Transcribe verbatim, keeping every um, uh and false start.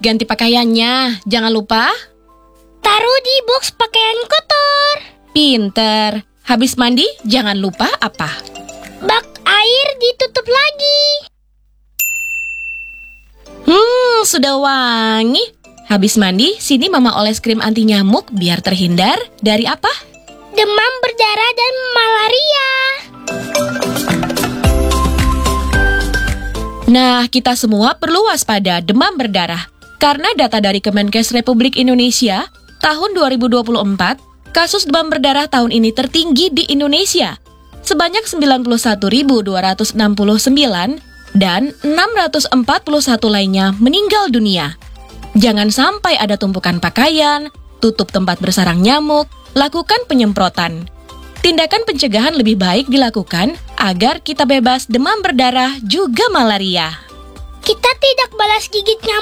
ganti pakaiannya, jangan lupa. Taruh di box pakaian kotor. Pinter. Habis mandi, jangan lupa apa? Bak air ditutup lagi. Hmm, sudah wangi. Habis mandi, sini Mama oles krim anti nyamuk biar terhindar dari apa? Demam berdarah dan malaria. Nah, kita semua perlu waspada demam berdarah. Karena data dari Kemenkes Republik Indonesia, tahun dua ribu dua puluh empat, kasus demam berdarah tahun ini tertinggi di Indonesia. Sebanyak sembilan puluh satu ribu dua ratus enam puluh sembilan dan enam ratus empat puluh satu lainnya meninggal dunia. Jangan sampai ada tumpukan pakaian, tutup tempat bersarang nyamuk, lakukan penyemprotan. Tindakan pencegahan lebih baik dilakukan agar kita bebas demam berdarah juga malaria. Kita tidak balas gigit nyamuk.